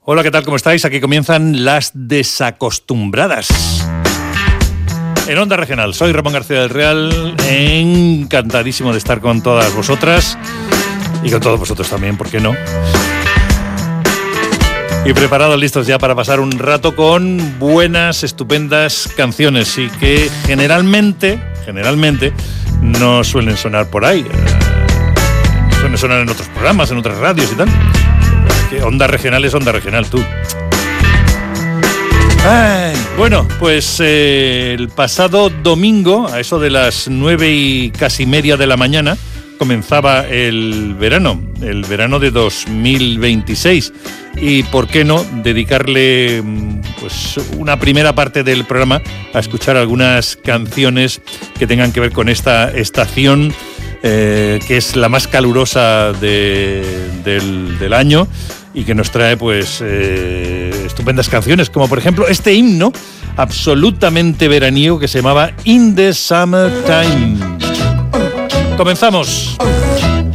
Hola, ¿qué tal? ¿Cómo estáis? Aquí comienzan Las Desacostumbradas. En Onda Regional, soy Ramón García del Real, encantadísimo de estar con todas vosotras y con todos vosotros también, ¿por qué no? Y preparados, listos ya para pasar un rato con buenas, estupendas canciones y que generalmente no suelen sonar por ahí. Suelen sonar en otros programas, en otras radios y tal. Que Onda Regional es Onda Regional, tú. Ay, bueno, pues el pasado domingo, a eso de las 9:30 de la mañana, comenzaba el verano de 2026. Y por qué no dedicarle pues una primera parte del programa a escuchar algunas canciones que tengan que ver con esta estación que es la más calurosa del año y que nos trae pues estupendas canciones, como por ejemplo este himno absolutamente veraniego que se llamaba In the Summertime. Comenzamos.